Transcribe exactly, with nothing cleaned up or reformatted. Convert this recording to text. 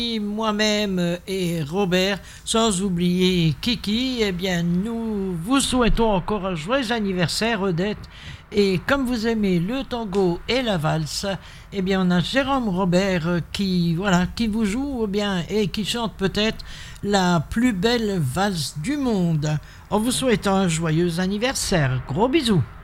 Moi-même et Robert, sans oublier Kiki, eh bien nous vous souhaitons encore un joyeux anniversaire Odette. Et comme vous aimez le tango et la valse, eh bien on a Jérôme Robert qui voilà qui vous joue eh bien et qui chante peut-être la plus belle valse du monde. En vous souhaitant un joyeux anniversaire. Gros bisous.